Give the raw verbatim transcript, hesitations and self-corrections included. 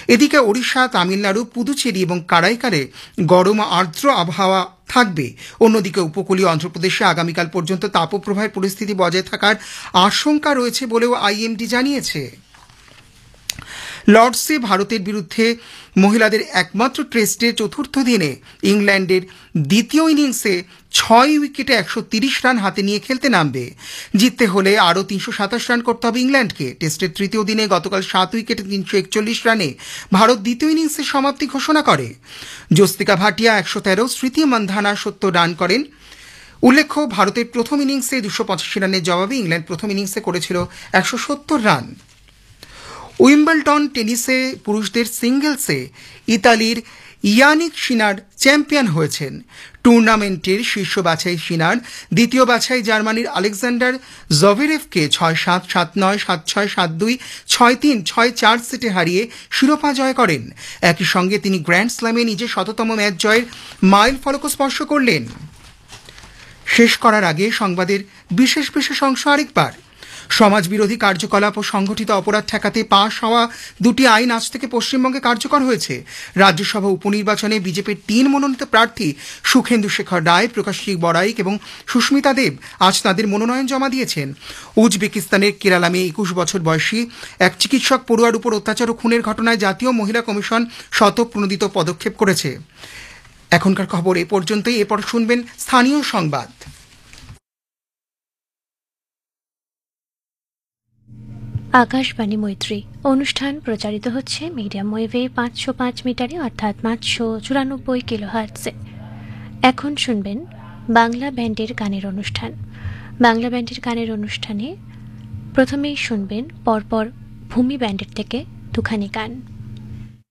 এদিকে ওড়িশা, তামিলনাড়ু, পুদুচেরি এবং কারাইকালে গরম আর্দ্র আবহাওয়া থাকবে। অন্যদিকে উপকূলীয় অন্ধ্রপ্রদেশে আগামীকাল পর্যন্ত তাপপ্রবাহের পরিস্থিতি বজায় থাকার আশঙ্কা রয়েছে বলেও আইএমডি জানিয়েছে। লর্ডসে ভারতের বিরুদ্ধে মহিলাদের একমাত্র টেস্টের চতুর্থ দিনে ইংল্যান্ডের দ্বিতীয় ইনিংসে ছয় উইকেটে একশো তিরিশ রান হাতে নিয়ে খেলতে নামবে। জিততে হলে আরও তিনশো সাতাশ রান করতে হবে ইংল্যান্ডকে। টেস্টের তৃতীয় দিনে গতকাল সাত উইকেটে তিনশো একচল্লিশ রানে ভারত দ্বিতীয় ইনিংসের সমাপ্তি ঘোষণা করে। জস্তিকা ভাটিয়া একশো তেরো, স্মৃতি মান্ধানা সত্তর রান করেন। উল্লেখ্য, ভারতের প্রথম ইনিংসে দুশো পঁচাশি রানের জবাবে ইংল্যান্ড প্রথম ইনিংসে করেছিল একশো সত্তর রান। উইম্বলটন টেনিসে পুরুষদের সিঙ্গেলসে ইতালির ইয়ানিক সিনার চ্যাম্পিয়ন হয়েছেন। টুর্নামেন্টের শীর্ষ বাছাই সিনার দ্বিতীয় বাছাই জার্মানির আলেকজান্ডার জভেরেভকে ছয় সাত, সাত নয়, সাত ছয়, সাত দুই, ছয় তিন, ছয় চার সেটে হারিয়ে শিরোপা জয় করেন। একই সঙ্গে তিনি গ্র্যান্ড স্ল্যামে নিজের শততম ম্যাচ জয়ের মাইল ফলকও স্পর্শ করলেন। শেষ করার আগে সংবাদের বিশেষ বিশেষ অংশ আরেকবার। সমাজবিরোধী কার্যকলাপ ও সংগঠিত অপরাধ ঠেকাতে পাশ হওয়া দুটি আইন আজ থেকে পশ্চিমবঙ্গে কার্যকর হয়েছে। রাজ্যসভা উপনির্বাচনে বিজেপির তিন মনোনীত প্রার্থী সুখেন্দু শেখর রায়, প্রকাশী বড়াইক এবং সুস্মিতা দেব আজ তাঁদের মনোনয়ন জমা দিয়েছেন। উজবেকিস্তানের কেরালামে একুশ বছর বয়সী এক চিকিৎসক পড়ুয়ার উপর অত্যাচার ও খুনের ঘটনায় জাতীয় মহিলা কমিশন স্বতঃপ্রণোদিত পদক্ষেপ করেছে। এখনকার খবর এ পর্যন্তই। এরপর শুনবেন স্থানীয় সংবাদ। আকাশবাণী মৈত্রী অনুষ্ঠান প্রচারিত হচ্ছে মিডিয়াম ওয়েভে পাঁচশো পাঁচ মিটারে অর্থাৎ পাঁচশো চুরানব্বই কিলো হার্টসে। এখন শুনবেন বাংলা ব্যান্ডের গানের অনুষ্ঠান। বাংলা ব্যান্ডের গানের অনুষ্ঠানে প্রথমেই শুনবেন পরপর ভূমি ব্যান্ডের থেকে দুখানি গান।